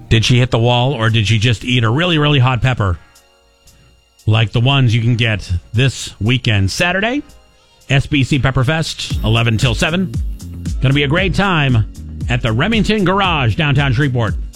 Did she hit the wall, or did she just eat a really, really hot pepper? Like the ones you can get this weekend. Saturday, SBC Pepperfest, 11 till 7. Going to be a great time at the Remington Garage, downtown Shreveport.